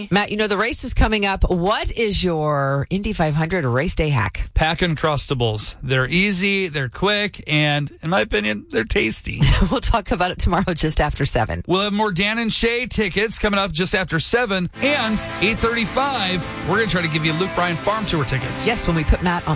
me. Matt, you know the race is coming up. What is your Indy 500 race day hack? Pack Uncrustables. They're easy, they're quick, and in my opinion, they're tasty. We'll talk about it tomorrow just after 7. We'll have more Dan and Shay tickets coming up just after 7. And 8:35, we're going to try to give you Luke Bryan Farm Tour tickets. Yes, when we put Matt on